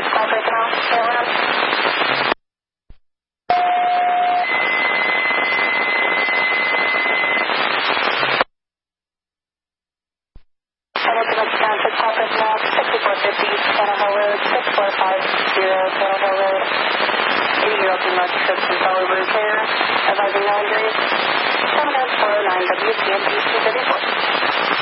call breaking off. Stay around. Call breaking off. 6450 Channel Hill Road, 6450 Channel Hill Road. 80-year-old female description follow repair. Advising no injuries. 7049 WPND 234.